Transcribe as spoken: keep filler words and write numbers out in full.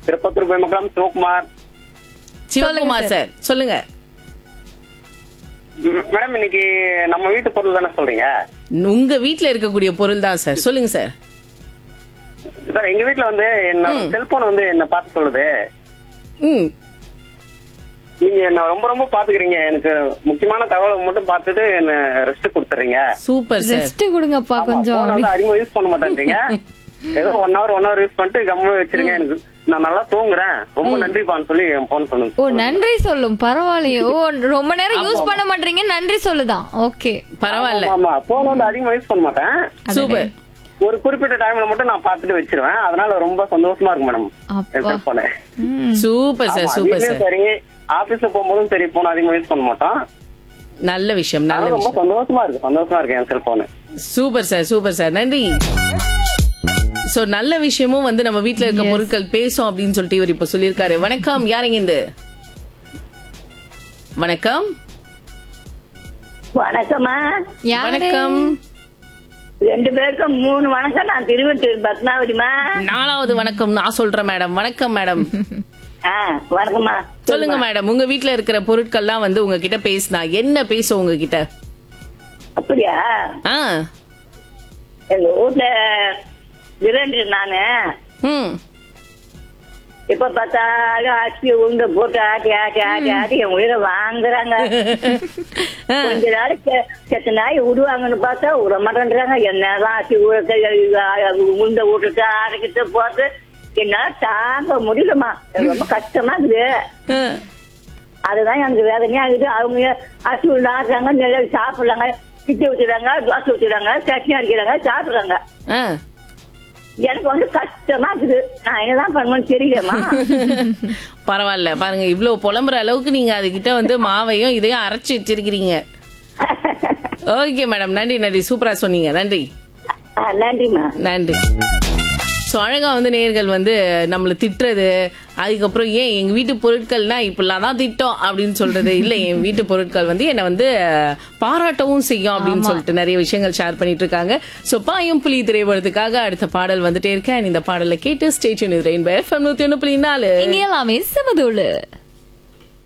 Tirupattur Perumakkalam Sivakumar. Sivakumar sir சொல்லுங்க. ம், madam இன்னைக்கு நம்ம வீட்டு பொருள் தானே சொல்றீங்க? உங்க வீட்ல இருக்கக்கூடிய பொருள் தான் சார், சொல்லுங்க சார். சார் எங்க வீட்டுல வந்து என்ன செல்போன் வந்து என்ன பார்த்து சொல்லுது. ம் நீங்க என்ன ரொம்ப ரொம்ப பாத்துக்கிறீங்க, எனக்கு முக்கியமான தகவலை மட்டும் பார்த்துட்டு என்ன ரெஸ்ட் கொடுத்துறீங்க. Super sir. ரெஸ்ட் கொடுங்கப்பா கொஞ்சம். போன் வந்து அதிகமா யூஸ் பண்ண மாட்டேன்றீங்க. ஏதோ one hour one hour use பண்ணிட்டு கம்முன்னு வச்சிருங்க, எனக்கு நான் நல்லா தூங்குறேன், ரொம்ப நன்றிப்பான்னு சொல்லி என் போன் சொல்லுங்க. ஓ நன்றி சொல்லும், பரவாயில்லையே. ஓ ரொம்ப நேரம் யூஸ் பண்ண மாட்டீங்க, நன்றி சொல்லுதான். ஓகே பரவாயில்ல. ஆமா போன் வந்து அதிகமா யூஸ் பண்ண மாட்டேன். சூப்பர். ஒரு குறிப்பிட்ட டைம்ல மட்டும் நான் பார்த்துட்டு வச்சிருவேன், அதனால ரொம்ப சந்தோஷமா இருக்கும் மேடம் அப்பா. என் செல்போனை. Super sir, super sir. சரி ஆபீஸ்ல போகும்போதும் சரி போன் அதிகமா யூஸ் பண்ண மாட்டோம். நல்ல விஷயம், நல்ல ரொம்ப விஷயம். சந்தோஷமா இருக்கு சந்தோஷமா இருக்கு என் cellphone. Super sir, super sir, நன்றி. சோ நல்ல விஷயமும் வந்து நம்ம வீட்ல இருக்க பொருட்கள் பேசும் அப்படின்னு சொல்லிட்டு இவர் இப்ப சொல்லியிருக்காரு. வணக்கம், யாருங்க இந்த? வணக்கம். வணக்கம்மா. யாரு? வணக்கம். ரெண்டு பேருக்கும் மூணு வணக்கம். நான் திருவத்தூர் பத்மாவதிமா. நாலாவது வணக்கம் நான் சொல்றேன் மேடம். வணக்கம் மேடம். ஆ வணக்கம்மா. சொல்லுங்க மேடம், உங்க வீட்ல இருக்கிற பொருட்கள்லாம் வந்து உங்ககிட்ட பேசினா என்ன பேசும் உங்ககிட்ட? அப்படியா? ஆ எங்க வீட்டுல விரண்டு நானு ம் இப்ப பார்த்தாலும் அரிசி உருண்டை போட்டு ஆட்டி ஆட்டி ஆட்டி ஆட்டி என் உயிரை வாங்குறாங்க. ஆ. கொஞ்ச நாள் செத்த நாய் விடுவாங்கன்னு பார்த்தா விட மாட்டேன்றாங்க. என்னதான் அரிசி ஊழத்தை உருண்டை விட்டுட்டு அரைக்கிட்டு போட்டு என்னால தாங்க முடியலமா. ரொம்ப கஷ்டமா இருக்குது. ஆ. அதுதான் எனக்கு வேதனையா இருக்குது. அவங்க அரிசி உருண்டை ஆட்டுறாங்க, நல்லா சாப்பிடுறாங்க, கிட்டி ஊத்துறாங்க, தோசை ஊத்துறாங்க, சட்னி அடிக்கிறாங்க, சாப்பிடுறாங்க. ஆ. எனக்கு வந்து கஷ்டமா இருக்குது. நான் என்னதான் பண்ணுவேன்னு தெரியலமா. பரவாயில்ல, பாருங்க இவ்ளோ புலம்புற அளவுக்கு நீங்க அதுகிட்ட வந்து மாவையும் இதையும் அரைச்சு வச்சிருக்கிறீங்க. ஓகே மேடம், நன்றி நன்றி, சூப்பரா சொன்னீங்க, நன்றி நன்றிமா. நன்றி. ஸோ அழகா வந்து நேயர்கள் வந்து நம்மளை திட்டுறது, அதுக்கப்புறம் ஏன் எங்க வீட்டு பொருட்கள்னா இப்படிலாம் தான் திட்டம் அப்படின்னு சொல்றது இல்லை, என் வீட்டு பொருட்கள் வந்து என்னை வந்து பாராட்டவும் செய்யும் அப்படின்னு சொல்லிட்டு நிறைய விஷயங்கள் ஷேர் பண்ணிட்டு இருக்காங்க. ஸோ பாயும் புலி திரைப்படத்துக்காக அடுத்த பாடல் வந்துட்டே இருக்கேன். இந்த பாடலை கேட்டு ஸ்டேட்யூன் ரெயின்போ எஃப்எம் நூத்தி ஒன்று புள்ளி நாலு இங்க எல்லாமே சமதோடு.